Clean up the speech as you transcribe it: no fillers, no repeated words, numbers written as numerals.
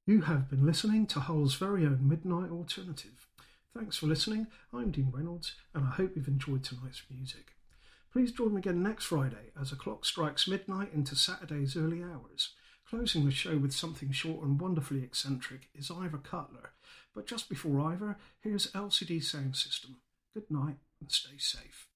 You have been listening to Hull's very own Midnight Alternative. Thanks for listening. I'm Dean Reynolds, and I hope you've enjoyed tonight's music. Please join me again next Friday as the clock strikes midnight into Saturday's early hours. Closing the show with something short and wonderfully eccentric is Ivor Cutler. But just before Ivor, here's LCD Sound System. Good night and stay safe.